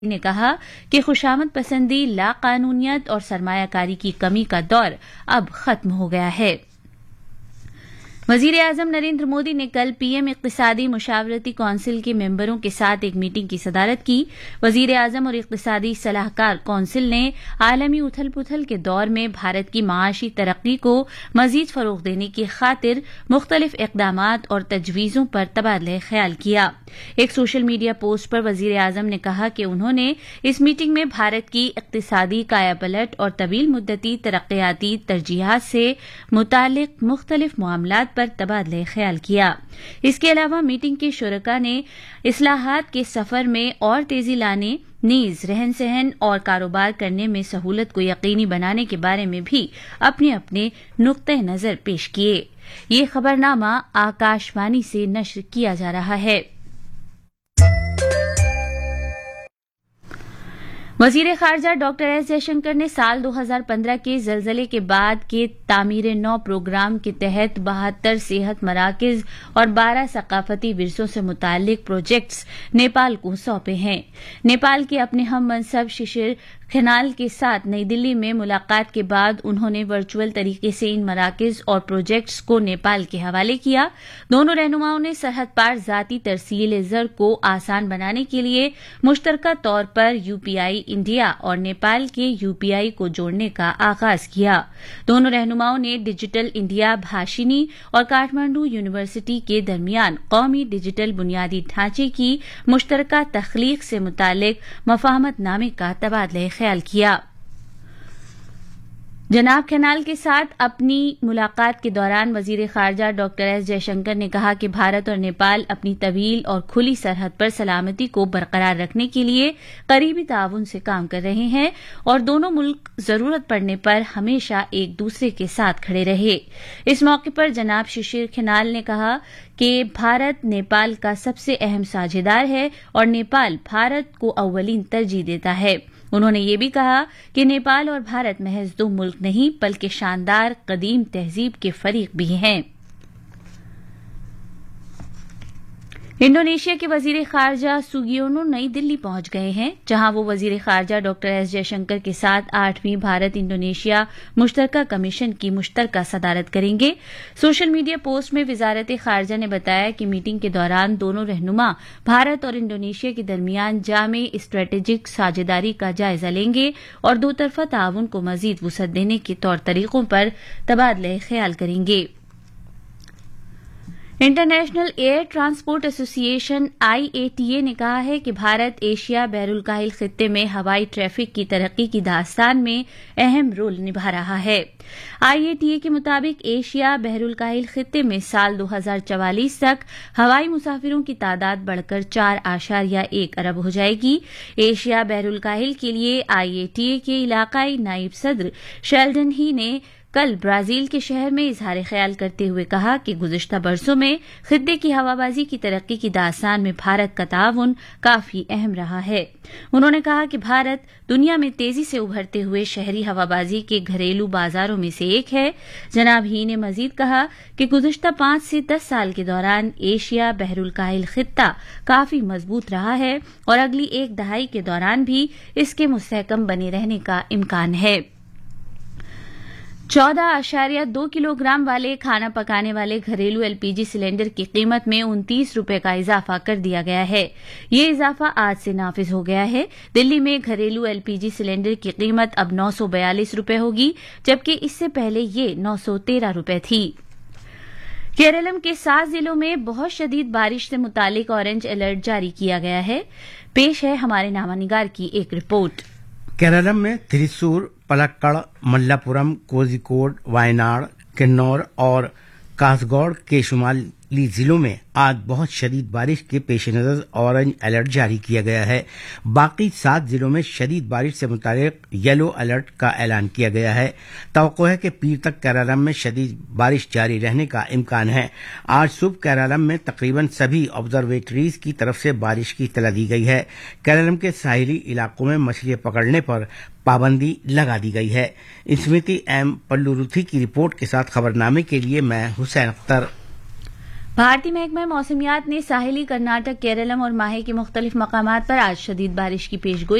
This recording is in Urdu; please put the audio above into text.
نے کہا کہ خوشامد پسندی، لاقانونیت اور سرمایہ کاری کی کمی کا دور اب ختم ہو گیا ہے۔ وزیر اعظم نریندر مودی نے کل پی ایم اقتصادی مشاورتی کونسل کے ممبروں کے ساتھ ایک میٹنگ کی صدارت کی۔ وزیر اعظم اور اقتصادی صلاح کار کونسل نے عالمی اتھل پتھل کے دور میں بھارت کی معاشی ترقی کو مزید فروغ دینے کی خاطر مختلف اقدامات اور تجویزوں پر تبادلہ خیال کیا۔ ایک سوشل میڈیا پوسٹ پر وزیر اعظم نے کہا کہ انہوں نے اس میٹنگ میں بھارت کی اقتصادی کایا پلٹ اور طویل مدتی ترقیاتی ترجیحات سے متعلق مختلف معاملات پر تبادلہ خیال کیا۔ اس کے علاوہ میٹنگ کے شرکاء نے اصلاحات کے سفر میں اور تیزی لانے، نیز رہن سہن اور کاروبار کرنے میں سہولت کو یقینی بنانے کے بارے میں بھی اپنے اپنے نقطۂ نظر پیش کیے۔ یہ خبرنامہ آکاش وانی سے نشر کیا جا رہا ہے۔ وزیر خارجہ ڈاکٹر ایس جے شنکر نے سال 2015 کے زلزلے کے بعد کے تعمیر نو پروگرام کے تحت 72 صحت مراکز اور 12 ثقافتی ورثوں سے متعلق پروجیکٹس نیپال کو سونپے ہیں۔ نیپال کے اپنے ہم منصب ششر کھنال کے ساتھ نئی دلی میں ملاقات کے بعد انہوں نے ورچوئل طریقے سے ان مراکز اور پروجیکٹس کو نیپال کے حوالے کیا۔ دونوں رہنماؤں نے سرحد پار ذاتی ترسیل زر کو آسان بنانے کے لیے مشترکہ طور پر یو پی آئی انڈیا اور نیپال کے یو پی آئی کو جوڑنے کا آغاز کیا۔ دونوں رہنماؤں نے ڈیجیٹل انڈیا بھاشنی اور کاٹمانڈو یونیورسٹی کے درمیان قومی ڈیجیٹل بنیادی ڈھانچے کی مشترکہ تخلیق سے متعلق مفاہمت نامے کا تبادلہ خیال کیا۔ جناب کھنال کے ساتھ اپنی ملاقات کے دوران وزیر خارجہ ڈاکٹر ایس جے شنکر نے کہا کہ بھارت اور نیپال اپنی طویل اور کھلی سرحد پر سلامتی کو برقرار رکھنے کے لیے قریبی تعاون سے کام کر رہے ہیں اور دونوں ملک ضرورت پڑنے پر ہمیشہ ایک دوسرے کے ساتھ کھڑے رہے۔ اس موقع پر جناب ششر کھنال نے کہا کہ بھارت نیپال کا سب سے اہم ساجھیدار ہے اور نیپال بھارت کو اولین ترجیح دیتا ہے۔ انہوں نے یہ بھی کہا کہ نیپال اور بھارت محض دو ملک نہیں بلکہ شاندار قدیم تہذیب کے فریق بھی ہیں۔ انڈونیشیا کے وزیر خارجہ سوگیونو نئی دلی پہنچ گئے ہیں، جہاں وہ وزیر خارجہ ڈاکٹر ایس جے شنکر کے ساتھ 8ویں بھارت انڈونیشیا مشترکہ کمیشن کی مشترکہ صدارت کریں گے۔ سوشل میڈیا پوسٹ میں وزارت خارجہ نے بتایا کہ میٹنگ کے دوران دونوں رہنما بھارت اور انڈونیشیا کے درمیان جامع اسٹریٹجک ساجھیداری کا جائزہ لیں گے اور دو طرفہ تعاون کو مزید وسعت دینے کے طور طریقوں پر تبادلہ خیال کریں گے۔ انٹرنیشنل ایئر ٹرانسپورٹ ایسوسی ایشن IATA نے کہا ہے کہ بھارت ایشیا بحر الکاہل خطے میں ہوائی ٹریفک کی ترقی کی داستان میں اہم رول نبھا رہا ہے۔ IATA کے مطابق ایشیا بحر الکاہل خطے میں سال 2044 تک ہوائی مسافروں کی تعداد بڑھ کر 4.1 ارب ہو جائے گی۔ ایشیا بحر الکاہل کے لیے IATA کے علاقائی نائب صدر شیلڈن ہی نے کل برازیل کے شہر میں اظہار خیال کرتے ہوئے کہا کہ گزشتہ برسوں میں خطے کی ہوابازی کی ترقی کی داستان میں بھارت کا تعاون کافی اہم رہا ہے۔ انہوں نے کہا کہ بھارت دنیا میں تیزی سے ابھرتے ہوئے شہری ہوابازی کے گھریلو بازاروں میں سے ایک ہے۔ جناب ہی نے مزید کہا کہ گزشتہ 5 سے 10 سال کے دوران ایشیا بحر الکاہل خطہ کافی مضبوط رہا ہے اور اگلی ایک دہائی کے دوران بھی اس کے مستحکم بنے رہنے کا امکان ہے۔ 14.2 کلو گرام والے کھانا پکانے والے گھریلو LPG سلنڈر کی قیمت میں 29 روپے کا اضافہ کر دیا گیا ہے۔ یہ اضافہ آج سے نافذ ہو گیا ہے۔ دلی میں گھریلو LPG سلنڈر کی قیمت اب 942 روپے ہوگی، جبکہ اس سے پہلے یہ 913 روپے تھی۔ کیرالم کے 7 ضلعوں میں بہت شدید بارش سے متعلق اورنج الرٹ جاری کیا گیا ہے۔ پیش ہے ہمارے نامہ نگار کی ایک رپورٹ۔ کیرالم میں تھریسور، پلکڑ، ملاپورم، کوزیکوڈ، وائناڈ، کنور اور کاسگوڑ کے شمالی ضلعوں میں آج بہت شدید بارش کے پیش نظر اورنج الرٹ جاری کیا گیا ہے۔ باقی 7 ضلعوں میں شدید بارش سے متعلق یلو الرٹ کا اعلان کیا گیا ہے۔ توقع ہے کہ پیر تک کیرالم میں شدید بارش جاری رہنے کا امکان ہے۔ آج صبح کیرالم میں تقریباً سبھی آبزرویٹریز کی طرف سے بارش کی اطلاع دی گئی ہے۔ کیرالم کے ساحلی علاقوں میں مچھلی پکڑنے پر پابندی لگا دی گئی ہے۔ اسمرتی ایم پلوروتھی کی رپورٹ کے ساتھ خبرنامے کے لیے میں حسین اختر۔ بھارتی محکمہ موسمیات نے ساحلی کرناٹک، کیرلم اور ماہے کے مختلف مقامات پر آج شدید بارش کی پیشگوئی